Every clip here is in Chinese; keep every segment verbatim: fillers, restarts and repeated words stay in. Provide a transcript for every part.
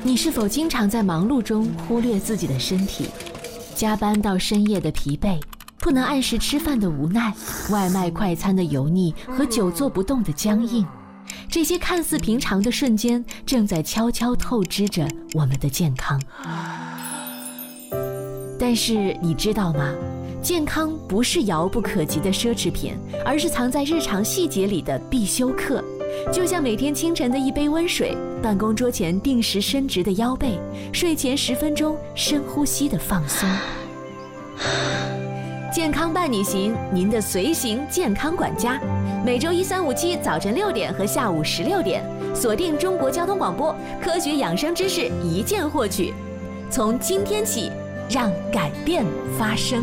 你是否经常在忙碌中忽略自己的身体？加班到深夜的疲惫，不能按时吃饭的无奈，外卖快餐的油腻和久坐不动的僵硬，这些看似平常的瞬间，正在悄悄透支着我们的健康。但是你知道吗？健康不是遥不可及的奢侈品，而是藏在日常细节里的必修课。就像每天清晨的一杯温水，办公桌前定时伸直的腰背，睡前十分钟深呼吸的放松。健康伴你行，您的随行健康管家，每周一、三、五、七早晨六点和下午十六点，锁定中国交通广播，科学养生知识一键获取。从今天起，让改变发生。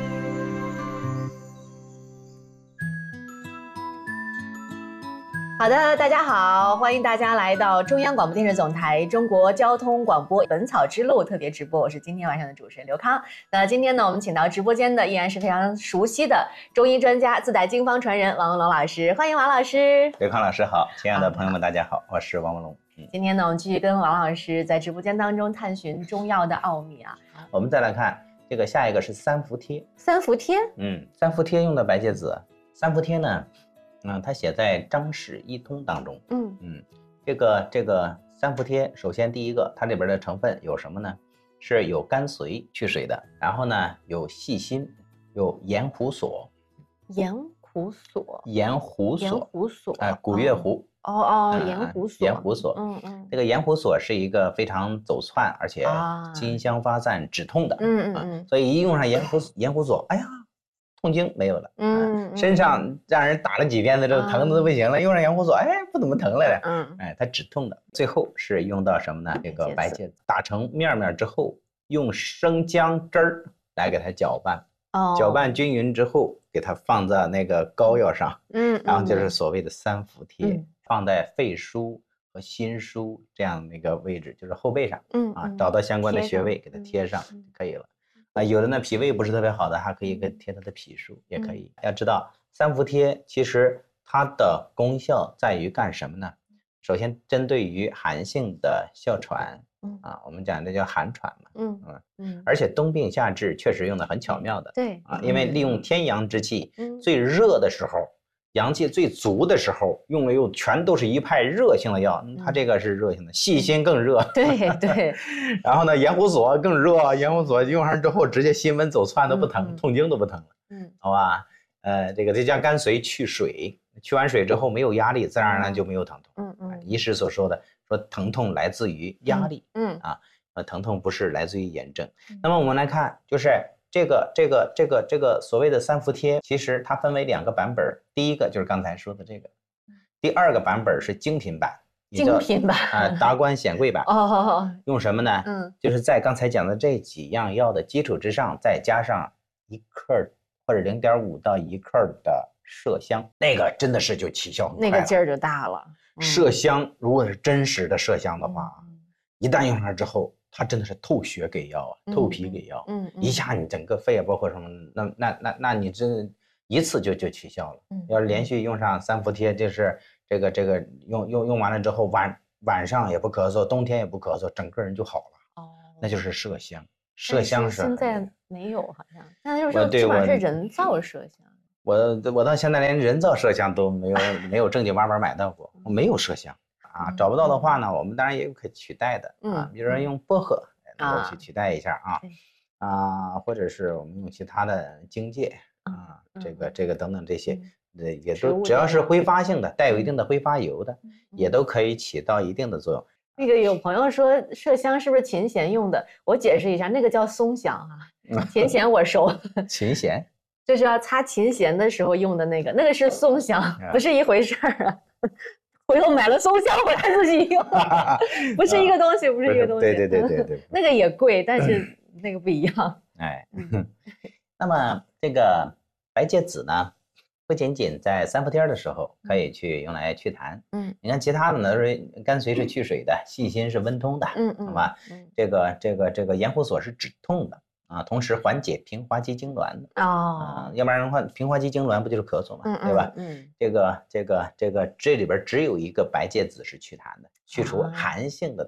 好的，大家好，欢迎大家来到中央广播电视总台中国交通广播《本草之路》特别直播，我是今天晚上的主持人刘康。那今天呢，我们请到直播间的依然是非常熟悉的中医专家、自带经方传人王文龙老师，欢迎王老师。 刘康老师好，亲爱的朋友们大家好，我是王文龙。 嗯、今天呢，我们继续跟王老师在直播间当中探寻中药的奥秘啊。 我们再来看这个下一个是三伏贴。 三伏贴， 嗯，三伏贴用的白芥子，三伏贴呢。嗯，它写在《张氏医通》当中。嗯嗯，这个这个三伏贴，首先第一个，它里边的成分有什么呢？是有甘遂去水的，然后呢有细辛，有盐胡索。 盐胡索。 盐胡索。 盐胡索。 哎、呃，古月胡。 哦哦，盐胡索。 盐胡索。嗯嗯。这个盐胡索是一个非常走窜，而且清香发散、止痛的。嗯嗯嗯。所以一用上盐胡盐胡索，哎呀。痛经没有了，嗯，身上让人打了几鞭子，这疼的都不行了，用上盐胡索，哎，不怎么疼了嘞，嗯，哎，它止痛的。最后是用到什么呢？这个白芥子打成面面之后，用生姜汁儿来给它搅拌，哦，搅拌均匀之后，给它放在那个膏药上，嗯，然后就是所谓的三伏贴，嗯、放在肺腧和心腧这样的一个位置，就是后背上，嗯啊，找到相关的穴位给它贴上就可以了。啊，有的呢脾胃不是特别好的，还可以给贴它的脾腧，也可以。要知道三伏贴其实它的功效在于干什么呢？首先针对于寒性的哮喘，啊，我们讲这叫寒喘嘛，嗯嗯，而且冬病夏治确实用的很巧妙的，对啊，因为利用天阳之气，最热的时候。阳气最足的时候，用了又全都是一派热性的药，它这个是热性的，细辛更热， 对对。 然后呢，盐胡索更热，盐胡索用上之后，直接心温走窜都不疼，嗯、痛经都不疼了，嗯，好吧？呃，这个这叫甘遂去水，去完水之后没有压力，自然而然就没有疼痛。嗯嗯。医师所说的说疼痛来自于压力，嗯啊，呃，疼痛不是来自于炎症。嗯、那么我们来看，就是。这个这个这个这个所谓的三伏贴，其实它分为两个版本，第一个就是刚才说的这个，第二个版本是精品版， 精品版啊、呃，达官显贵版。哦，用什么呢？嗯，就是在刚才讲的这几样药的基础之上，再加上一克或者零点五到一克的麝香，那个真的是就起效很快了， 那个劲儿就大了。 嗯、麝香如果是真实的麝香的话，嗯、一旦用上之后。它真的是透血给药啊，透皮给药，嗯，嗯一下你整个肺啊，包括什么，那那那那你这一次就就起效了。嗯，要是连续用上三伏贴，就是这个这个用用用完了之后，晚晚上也不咳嗽，冬天也不咳嗽，整个人就好了。哦，那就是麝香，麝香是现在没有好像，但是说起码是人造麝香。 我我到现在连人造麝香都没有没有正经八百买到过，我没有麝香。啊，找不到的话呢，我们当然也有可以取代的啊，比如说用薄荷能够去取代一下啊，啊，或者是我们用其他的荆芥啊，这个这个等等这些，呃，也都只要是挥发性的，带有一定的挥发油的，也都可以起到一定的作用。 那个有朋友说麝香是不是琴弦用的？我解释一下，那个叫松香啊，琴弦我熟。 琴弦就是要擦琴弦的时候用的那个，那个是松香，不是一回事儿啊。回头买了松香回来自己用，不是一个东西，不是一个东西。 对对对对对， 那个也贵，但是那个不一样。 哎，那么这个白芥子呢，不仅仅在三伏贴的时候可以去用来祛痰，嗯，你看其他的呢是甘遂是去水的，细辛是温通的，嗯嗯，好吧，这个这个这个盐胡索是止痛的。啊，同时缓解平滑肌痉挛的哦、呃，要不然的话，平滑肌痉挛不就是咳嗽嘛，嗯、对吧？嗯，这个这个这个这里边只有一个白芥子是祛痰的，去除寒性的痰，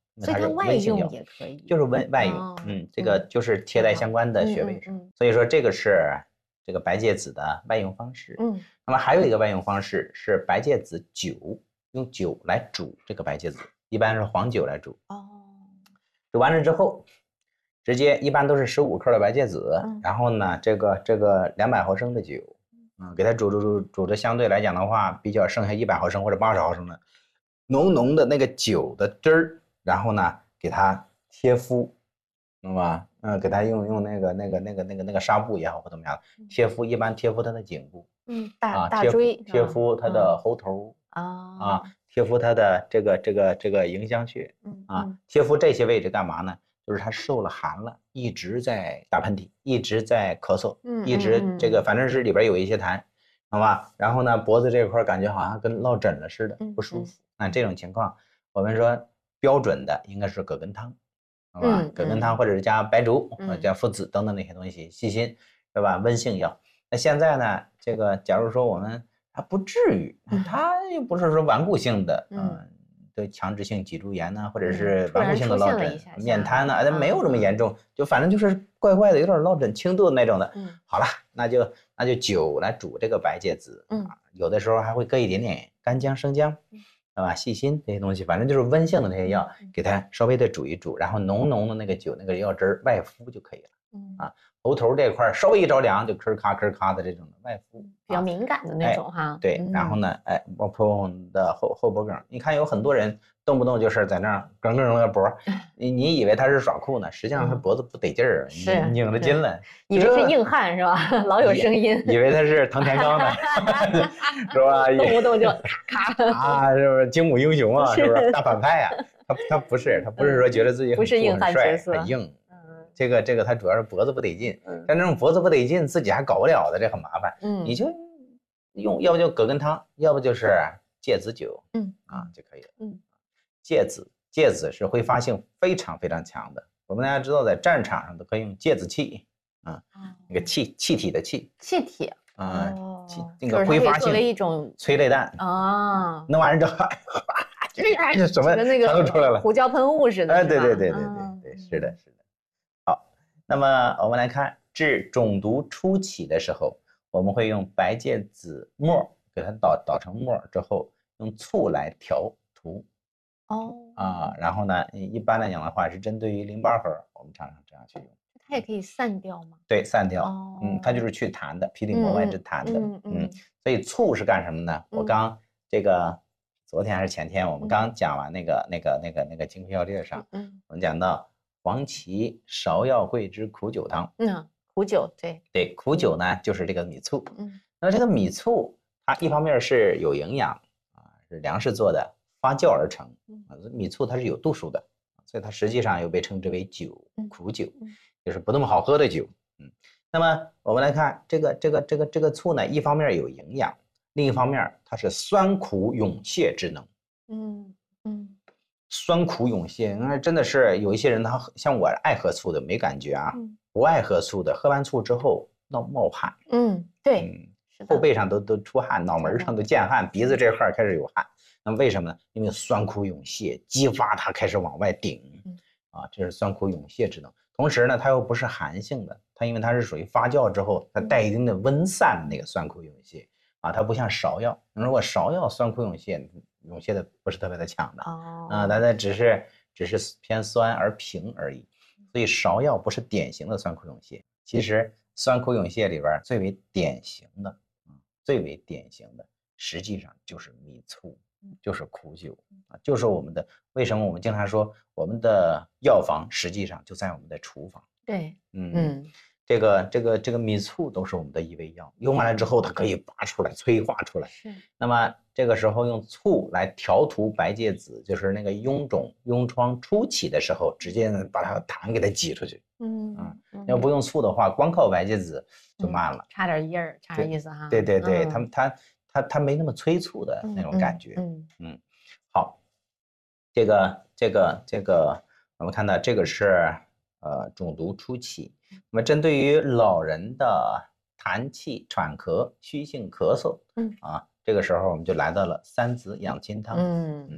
所以它外用也可以， 就是外外用，哦、嗯，这个就是贴在相关的穴位上。嗯嗯嗯、所以说这个是这个白芥子的外用方式。嗯，那么还有一个外用方式是白芥子酒，用酒来煮这个白芥子，一般是黄酒来煮。哦，煮完了之后，直接一般都是十五克的白芥子，嗯、然后呢，这个这个两百毫升的酒，嗯，给它煮煮煮煮的相对来讲的话，比较剩下一百毫升或者八十毫升的浓浓的那个酒的汁儿。然后呢，给它贴敷，懂吧？嗯，给它用用那个那个那个那个那个纱布也好或怎么样，贴敷一般贴敷它的颈部， 嗯，大大椎， 贴敷它的喉头啊啊，贴敷它的这个这个这个迎香穴啊，贴敷这些位置干嘛呢？就是它受了寒了，一直在打喷嚏，一直在咳嗽，嗯，一直这个反正是里边有一些痰，好吧？然后呢，脖子这块感觉好像跟落枕了似的，不舒服。那这种情况，我们说。标准的应该是葛根汤，好吧？嗯、葛根汤或者是加白术、或者加附子等等那些东西，细心，是吧？温性药。那现在呢，这个假如说我们它不至于，它又不是说顽固性的，嗯，对、呃、强直性脊柱炎呢，或者是顽固性的落枕、面瘫呢，它没有这么严重，就反正就是怪怪的，有点落枕轻度的那种的。嗯，好了，那就那就酒来煮这个白芥子，嗯，有的时候还会搁一点点干姜、生姜。是吧？细心这些东西，反正就是温性的那些药，给它稍微的煮一煮，然后浓浓的那个酒那个药汁儿外敷就可以了。嗯啊，喉头这块稍微一着凉就咳咔咳咔的这种的外敷， 比较敏感的那种哈。 哎、对，嗯、然后呢，哎，包括我们的后后脖梗，你看有很多人动不动就是在那儿梗梗的脖，你你以为他是耍酷呢，实际上他脖子不得劲儿， 是拧了筋了， 以为是硬汉是吧？老有声音， 以为他是藤田刚呢，是吧？ 动不动就咔咔啊，是不是精武英雄啊？是不是大反派啊？他他不是，他不是说觉得自己很不是硬汉角色， 很硬。这个这个他主要是脖子不得劲，嗯，但这种脖子不得劲自己还搞不了的，这很麻烦。嗯，你就用，要不就葛根汤，要不就是芥子酒，嗯啊就可以了。嗯，芥子芥子是挥发性非常非常强的，我们大家知道在战场上都可以用芥子气啊，那个气气体的气， 气体啊，那个挥发性作为一种催泪弹啊，那玩意儿就这什么那个出来了， 胡椒喷雾似的。 哎，对对对对对对，是的是的。那么我们来看，治肿毒初起的时候，我们会用白芥子末给它捣捣成末之后，用醋来调涂。哦啊，然后呢，一般来讲的话是针对于淋巴核，我们常常这样去用。 它也可以散掉吗？ 对，散掉。哦、嗯，它就是去痰的，皮里膜外之痰的。嗯 嗯, 嗯。所以醋是干什么呢？嗯、我刚这个昨天还是前天，我们刚讲完那个、嗯、那个那个那个精辟要略上，嗯，我们讲到。黄芪、芍药、桂枝苦酒汤。 嗯，苦酒，对对，苦酒呢就是这个米醋。嗯，那么这个米醋，它一方面是有营养啊，是粮食做的，发酵而成。啊，米醋它是有度数的，所以它实际上又被称之为酒，苦酒，就是不那么好喝的酒。嗯，那么我们来看这个这个这个这个醋呢，一方面有营养，另一方面它是酸苦涌泻之能。嗯嗯。酸苦涌泻，那真的是有一些人，他像我爱喝醋的没感觉啊，嗯、不爱喝醋的，喝完醋之后闹冒汗， 嗯，对， 嗯、后背上都都出汗，脑门上都见汗，鼻子这块开始有汗，那么为什么呢？因为酸苦涌泻激发它开始往外顶，嗯、啊，这是酸苦涌泻之能。同时呢，它又不是寒性的，它因为它是属于发酵之后，它带一定的温散那个酸苦涌泻啊，它不像芍药，如果芍药酸苦涌泻。涌泻的不是特别的强的哦，啊，但它只是只是偏酸而平而已，所以芍药不是典型的酸苦涌泻。其实酸苦涌泻里边最为典型的，啊，最为典型的，实际上就是米醋，就是苦酒啊，就是我们的。为什么我们经常说我们的药房实际上就在我们的厨房？ 对， 嗯嗯。这个这个这个米醋都是我们的一味药，用完了之后它可以拔出来催化出来。是。那么这个时候用醋来调涂白芥子，就是那个痈肿痈疮初起的时候，直接把它痰给它挤出去。嗯嗯。要不用醋的话，光靠白芥子就慢了， 嗯、差点印儿，差点意思哈。 对对对，它它它它没那么催促的那种感觉。嗯 嗯, 嗯。好，这个这个这个，我们看到这个是呃肿毒初起。那么针对于老人的痰气、喘咳、虚性咳嗽，嗯啊，这个时候我们就来到了三子养亲汤。嗯嗯，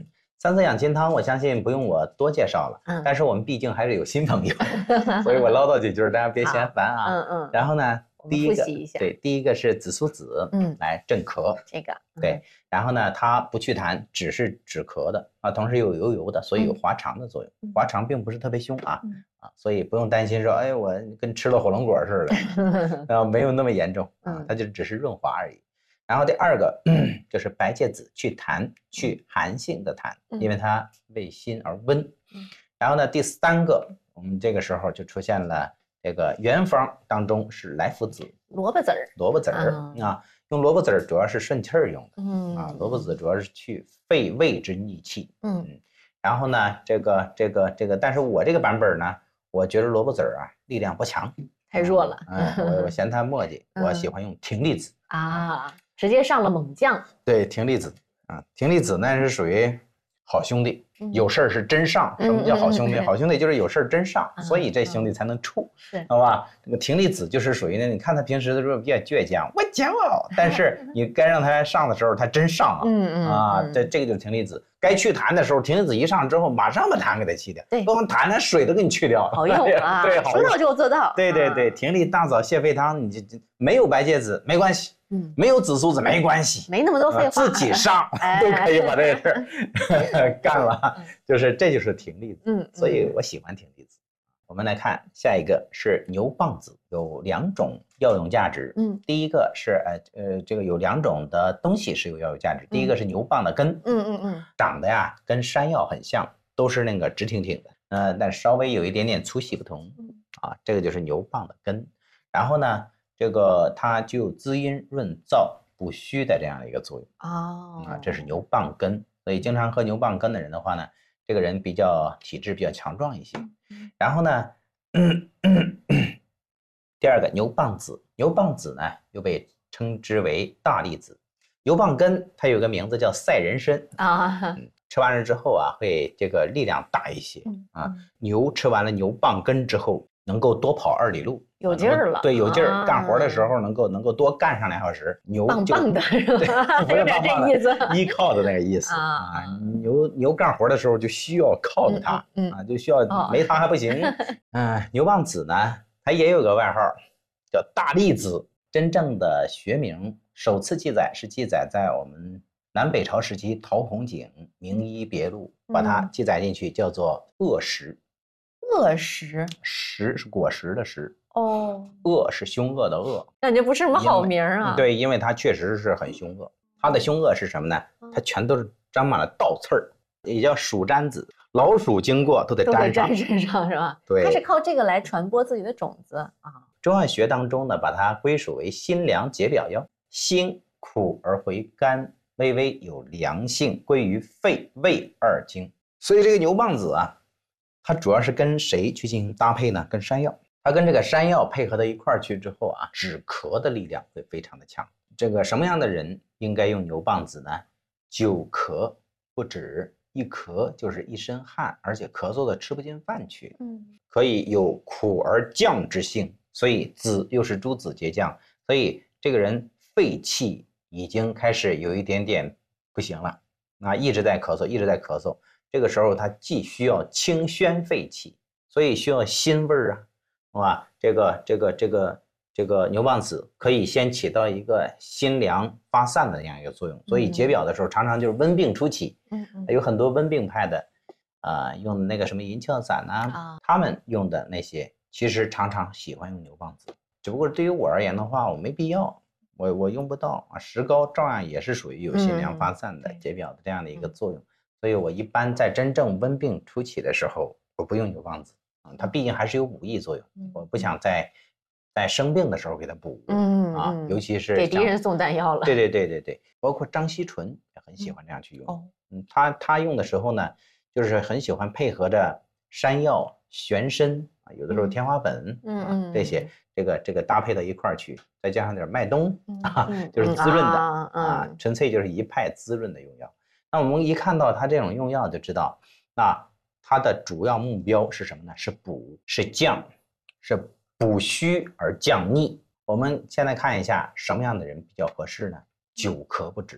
三色养心汤，我相信不用我多介绍了，嗯，但是我们毕竟还是有新朋友，所以我唠叨几句，大家别嫌烦啊。嗯嗯。然后呢，第一个对，第一个是紫苏子，嗯，来镇咳， 这个对。然后呢，它不祛痰，只是止咳的啊，同时有油油的，所以有滑肠的作用。滑肠并不是特别凶啊啊，所以不用担心说，哎，我跟吃了火龙果似的，啊，没有那么严重啊，它就只是润滑而已。然后第二个就是白芥子，去痰，去寒性的痰，因为它为辛而温。然后呢，第三个，我们这个时候就出现了这个原方当中是莱菔子， 萝卜籽儿， 萝卜籽儿啊，用萝卜籽儿主要是顺气儿用的，嗯啊，萝卜籽主要是去肺胃之逆气，嗯，然后呢，这个这个这个，但是我这个版本呢，我觉得萝卜籽儿啊力量不强， 太弱了， 嗯，我我嫌它磨叽，我喜欢用葶苈子啊。直接上了猛将， 对，葶苈子啊，葶苈子那是属于好兄弟，有事儿是真上。什么叫好兄弟？好兄弟就是有事儿真上，所以这兄弟才能处，好吧？这个葶苈子就是属于那，你看他平时的时候比较倔强，我骄傲，但是你该让他上的时候，他真上啊，嗯嗯啊，这这个就是葶苈子。该去痰的时候，葶苈子一上之后，马上把痰给它去掉，对，光痰，那水都给你去掉了， 好用啊，对，说到就做到， 对对对，葶苈大枣泻肺汤，你就没有白芥子没关系。嗯，没有紫苏子没关系， 没那么多废话， 自己上都可以把这个事儿干了，就是这就是葶苈子，嗯，所以我喜欢葶苈子。我们来看下一个是牛蒡子，有两种药用价值，嗯，第一个是呃呃这个有两种的东西是有药用价值，第一个是牛蒡的根，嗯嗯嗯，长得呀跟山药很像，都是那个直挺挺的，呃，但稍微有一点点粗细不同，啊，这个就是牛蒡的根，然后呢。这个它具有滋阴润燥补虚的这样的一个作用哦，啊，这是牛蒡根，所以经常喝牛蒡根的人的话呢，这个人比较体质比较强壮一些。然后呢，嗯嗯嗯、第二个牛蒡子，牛蒡子呢又被称之为大栗子，牛蒡根它有个名字叫赛人参啊、嗯，吃完了之后啊会这个力量大一些啊，牛吃完了牛蒡根之后。能够多跑二里路， 有劲儿了。 对，有劲儿，啊、干活的时候能够能够多干上两小时。牛棒棒的是吧？ 不是棒棒的，依靠的那个意思啊。牛牛干活的时候就需要靠着它，嗯啊，就需要没它还不行。嗯，牛蒡子呢，它也有个外号叫大栗子，真正的学名首次记载是记载在我们南北朝时期陶弘景《名医别录》把它记载进去，叫做恶食。 恶食， 食是果实的食哦，恶是凶恶的恶， 感觉不是什么好名啊。 对，因为它确实是很凶恶。它的凶恶是什么呢？它全都是沾满了倒刺儿，也叫鼠粘子，老鼠经过都得粘上， 粘身上是吧？ 对， 它是靠这个来传播自己的种子啊。 中药学当中呢，把它归属为辛凉解表药，辛苦而回甘，微微有凉性，归于肺胃二经。所以这个牛蒡子啊。它主要是跟谁去进行搭配呢？跟山药，它跟这个山药配合到一块儿去之后啊，止咳的力量会非常的强。这个什么样的人应该用牛蒡子呢？久咳不止，一咳就是一身汗，而且咳嗽的吃不进饭去，嗯，可以有苦而降之性，所以子又是诸子结将，所以这个人肺气已经开始有一点点不行了，啊，一直在咳嗽，一直在咳嗽。这个时候，它既需要清宣肺气，所以需要辛味儿啊，是吧？这个这个这个这个牛蒡子可以先起到一个辛凉发散的这样一个作用，所以解表的时候常常就是温病初起，嗯嗯，有很多温病派的，呃，用那个什么银翘散呐、啊，他们用的那些其实常常喜欢用牛蒡子，只不过对于我而言的话，我没必要，我我用不到啊。石膏照样也是属于有辛凉发散的、嗯、解表的这样的一个作用。所以我一般在真正温病初起的时候，我不用牛蒡子啊，它毕竟还是有补益作用，我不想在在生病的时候给它补，嗯啊，尤其是给敌人送弹药了。 对对对对对，包括张锡纯也很喜欢这样去用。哦，嗯，他他用的时候呢，就是很喜欢配合着山药、玄参啊，有的时候天花粉，嗯嗯，这些这个这个搭配到一块儿去，再加上点麦冬啊，就是滋润的啊，纯粹就是一派滋润的用药。那我们一看到它这种用药就知道，那它的主要目标是什么呢？是补，是降，是补虚而降逆。我们现在看一下什么样的人比较合适呢？久咳不止，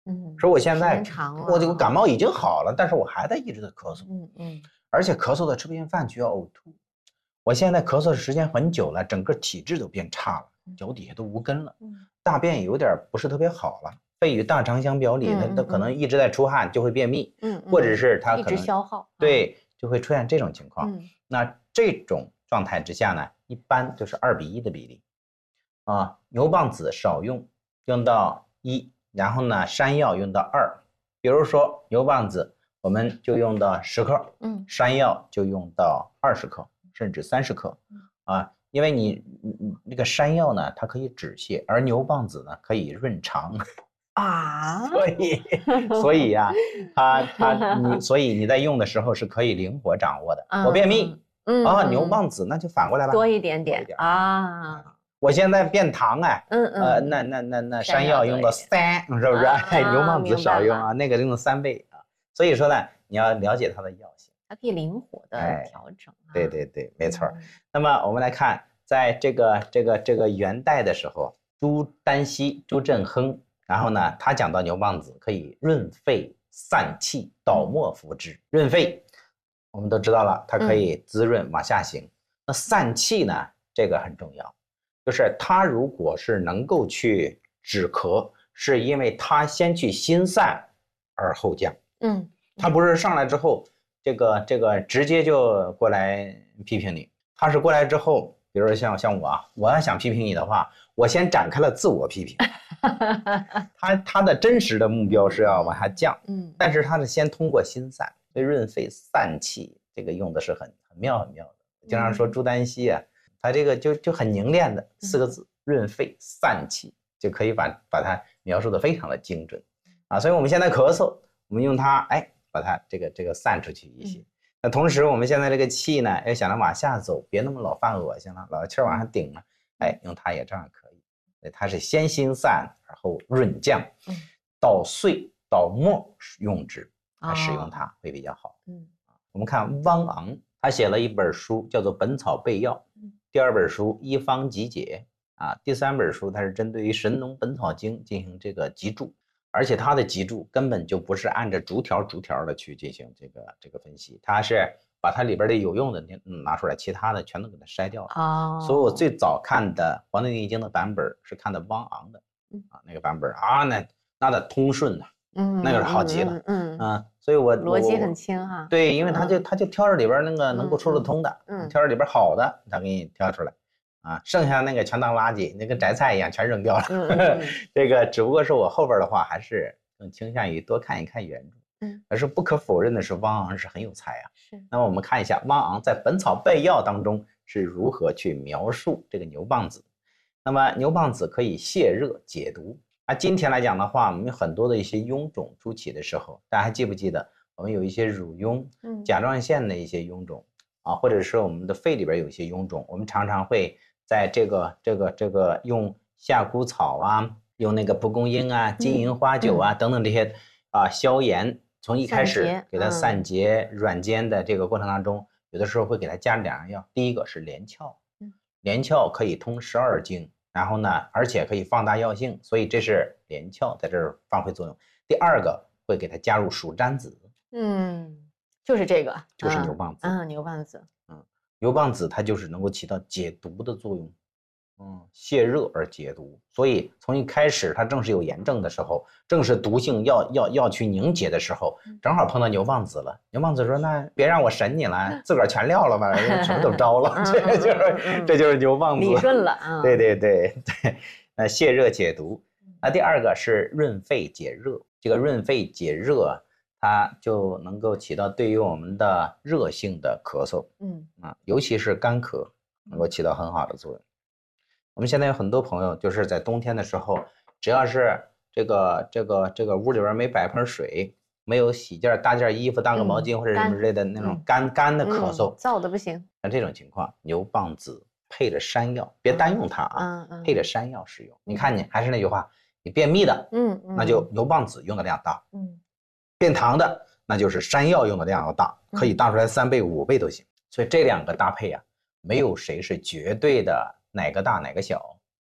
嗯，说我现在我这个感冒已经好了，但是我还在一直在咳嗽， 嗯嗯， 而且咳嗽的吃不进饭就要呕吐。我现在咳嗽的时间很久了，整个体质都变差了，脚底下都无根了，大便有点不是特别好了。肺与大肠相表里，它它可能一直在出汗，就会便秘，嗯，或者是它可能一直消耗， 对，就会出现这种情况。那这种状态之下呢，一般就是二比一的比例，啊，牛蒡子少用，用到一，然后呢，山药用到二。比如说牛蒡子，我们就用到十克，嗯，山药就用到二十克。甚至三十克，啊，因为你那个山药呢，它可以止泻，而牛蒡子呢可以润肠啊， 所以所以呀、啊，它它你所以你在用的时候是可以灵活掌握的。嗯、我便秘，嗯啊，牛蒡子那就反过来吧， 多一点点啊。 我现在变糖哎，嗯嗯，呃，那那那那山药用到三，是不是？哎，牛蒡子少用啊，那个用到三倍啊。所以说呢，你要了解它的药性。 它可以灵活的调整、啊哎，对对对，没错。嗯、那么我们来看，在这个这个这个元代的时候，朱丹溪、朱振亨，然后呢，他讲到牛蒡子可以润肺散气、导沫服之。润肺，我们都知道了，它可以滋润往下行。嗯、那散气呢，这个很重要，就是它如果是能够去止咳，是因为它先去心散而后降。嗯，它不是上来之后。这个这个直接就过来批评你，他是过来之后，比如说像像我啊，我要想批评你的话，我先展开了自我批评。他他的真实的目标是要往下降，嗯，但是他是先通过心散，所以润肺散气这个用的是很很妙很妙的。经常说朱丹溪啊，他这个就就很凝练的四个字，润肺散气，就可以把把它描述的非常的精准啊。所以我们现在咳嗽，我们用它，哎。把它这个这个散出去一些，嗯、那同时我们现在这个气呢，要想着往下走，别那么老犯恶心了，老气儿往上顶了，哎，用它也照样可以。它是先心散，而后润降，嗯、捣碎捣沫用之，来使用它会比较好。嗯，我们看汪昂，他写了一本书叫做《本草备要》，第二本书《医方集解》啊，第三本书它是针对于《神农本草经》进行这个集注。而且它的集注根本就不是按照逐条逐条的去进行这个这个分析，它是把它里边的有用的拿出来，其他的全都给它筛掉了。哦，所以我最早看的《黄帝内经》的版本是看的汪昂的，啊，那个版本啊，那那的通顺的，嗯，那个是好极了，嗯 嗯, 嗯啊，所以我逻辑很清哈。 对，因为他就他就挑着里边那个能够说得通的，嗯，挑着里边好的，他给你挑出来。啊，剩下那个全当垃圾，那跟摘菜一样，全扔掉了。嗯嗯嗯这个只不过是我后边的话，还是更倾向于多看一看原著。嗯，而是不可否认的是，汪昂是很有才啊。是。那么我们看一下汪昂在《本草备要》当中是如何去描述这个牛蒡子。那么牛蒡子可以泻热解毒。啊，今天来讲的话，我们有很多的一些臃肿初起的时候，大家还记不记得我们有一些乳痈、甲状腺的一些臃肿啊，或者是我们的肺里边有一些臃肿，我们常常会。在这个这个这个用夏枯草啊，用那个蒲公英啊、金银花酒啊、嗯、等等这些啊消炎，从一开始给它散结、嗯、软坚的这个过程当中，有的时候会给它加两样药。第一个是连翘，连翘可以通十二经，然后呢，而且可以放大药性，所以这是连翘在这儿发挥作用。第二个会给它加入蜀毡子， 嗯，就是这个， 就是牛蒡子， 嗯，牛蒡子， 嗯。牛蒡子它就是能够起到解毒的作用，嗯，泻热而解毒，所以从一开始它正是有炎症的时候，正是毒性要要要去凝结的时候，正好碰到牛蒡子了。牛蒡子说：“那别让我审你了，自个儿全撂了吧，什么都招了。”这就是这就是牛蒡子， 理顺了啊。 对对对对，呃，泻热解毒。那第二个是润肺解热，这个润肺解热。它就能够起到对于我们的热性的咳嗽，嗯啊，尤其是干咳，能够起到很好的作用。我们现在有很多朋友就是在冬天的时候，只要是这个这个这个屋里边没摆盆水，没有洗件搭件衣服当个毛巾或者什么之类的那种干干的咳嗽， 燥的不行。 像这种情况，牛蒡子配着山药，别单用它啊，配着山药使用。你看你还是那句话，你便秘的，嗯，那就牛蒡子用的量大，嗯。变糖的，那就是山药用的量要大，可以大出来三倍、五倍都行。所以这两个搭配啊，没有谁是绝对的哪个大哪个小，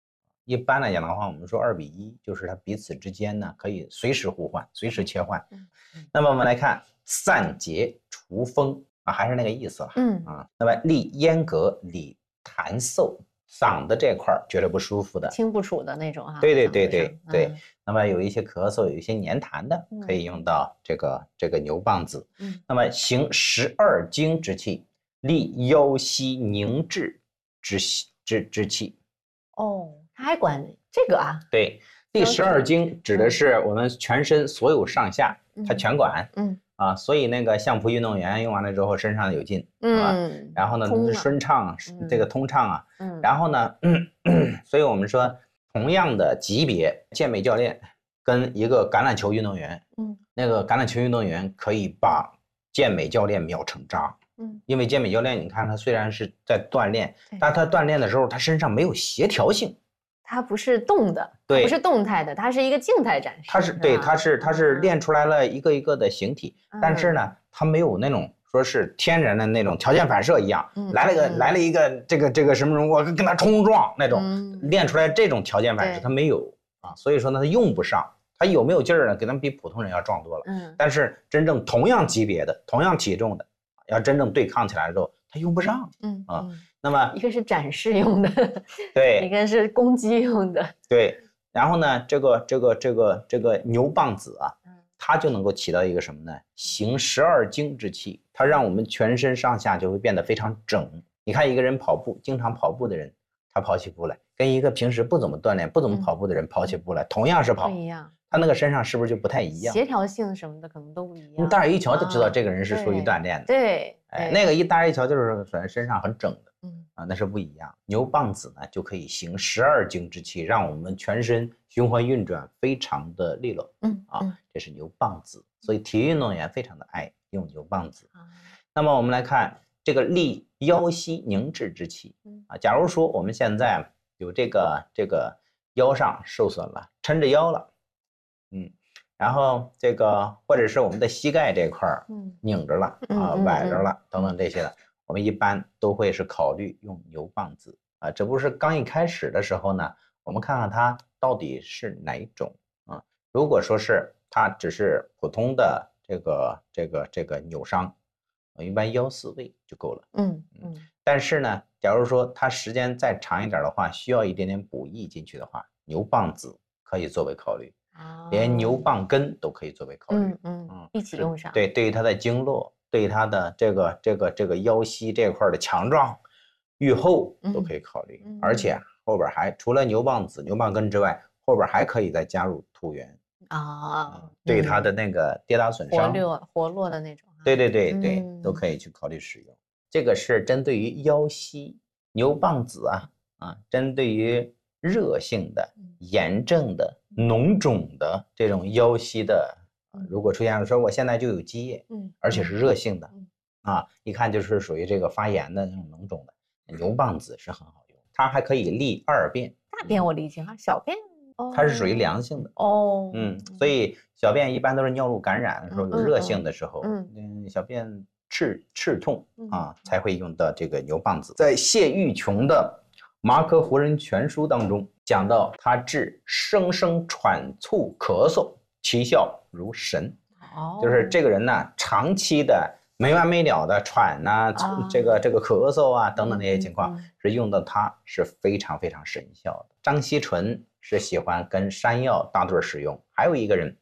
一般来讲的话，我们说二比一，就是它彼此之间呢可以随时互换，随时切换。嗯嗯、那么我们来看散结除风啊，还是那个意思了。嗯啊，那么利咽膈、理痰嗽。嗓子这块觉得不舒服的， 清不楚的那种哈。 对对对对对。嗯、那么有一些咳嗽，有一些黏痰的，可以用到这个、嗯、这个牛蒡子。嗯。那么行十二经之气，利腰膝凝滞之之之气。 哦，他还管这个啊？ 对，第十二经指的是我们全身所有上下，嗯、它全管。嗯。啊，所以那个相扑运动员用完了之后身上有劲，嗯，然后呢顺畅，这个通畅啊，嗯，然后呢，嗯，所以我们说同样的级别，健美教练跟一个橄榄球运动员，嗯，那个橄榄球运动员可以把健美教练秒成渣，嗯，因为健美教练你看他虽然是在锻炼，但他锻炼的时候他身上没有协调性。 它不是动的， 对， 不是动态的，它是一个静态展示。 它是对，它是它是练出来了一个一个的形体，嗯、但是呢，它没有那种说是天然的那种条件反射一样，嗯、来了个、嗯、来了一个这个这个什么什么，我跟他冲撞那种，嗯、练出来这种条件反射它没有啊，所以说呢，它用不上。它有没有劲儿呢？给他们比普通人要壮多了。嗯，但是真正同样级别的、同样体重的，要真正对抗起来之后，它用不上。嗯啊。嗯那么一个是展示用的， 对， 一个是攻击用的， 对。然后呢，这个这个这个这个牛蒡子啊，它就能够起到一个什么呢？行十二经之气，它让我们全身上下就会变得非常整。你看一个人跑步，经常跑步的人，他跑起步来，跟一个平时不怎么锻炼、不怎么跑步的人跑起步来，嗯、同样是跑， 不一样。 他那个身上是不是就不太一样？ 协调性什么的可能都不一样。 大家一瞧就知道这个人是属于锻炼的。 对， 哎，那个一大家一瞧就是反正身上很整的。嗯啊，那是不一样。牛蒡子呢，就可以行十二经之气，让我们全身循环运转非常的利落。嗯啊，这是牛蒡子，所以体育运动员非常的爱用牛蒡子。啊、那么我们来看这个利腰膝凝滞之气啊。假如说我们现在有这个这个腰上受损了，抻着腰了，嗯，然后这个或者是我们的膝盖这块儿拧着了啊，崴着了等等这些的。我们一般都会是考虑用牛蒡子啊，这不是刚一开始的时候呢，我们看看它到底是哪一种啊？如果说是它只是普通的这个这个这个扭伤，一般腰四位就够了。嗯嗯。但是呢，假如说它时间再长一点的话，需要一点点补益进去的话，牛蒡子可以作为考虑，哦、连牛蒡根都可以作为考虑。 嗯嗯嗯，一起用上。 对，对于它的经络。对它的这个这个这个腰膝这块的强壮、愈后都可以考虑，嗯、而且后边还除了牛蒡子、牛蒡根之外，后边还可以再加入土元啊、嗯，对它的那个跌打损伤、 活络活络的那种， 对对对对，嗯、都可以去考虑使用。这个是针对于腰膝。牛蒡子啊啊，针对于热性的、炎症的、脓肿的这种腰膝的。如果出现了说我现在就有积液，嗯，而且是热性的，嗯、啊，一看就是属于这个发炎的那种脓肿的，牛蒡子是很好用，它还可以利二便。 大便我理解哈，小便它是属于凉性的哦，嗯，所以小便一般都是尿路感染的时候，有热性的时候，嗯嗯，小便赤赤痛啊，才会用到这个牛蒡子。在谢玉琼的《麻科胡人全书》当中讲到，它治声声喘促咳嗽。其效如神，哦，就是这个人呢，长期的没完没了的喘呐、啊，哦、这个这个咳嗽啊等等这些情况，嗯、是用到它是非常非常神效的。张锡纯是喜欢跟山药搭对使用，还有一个人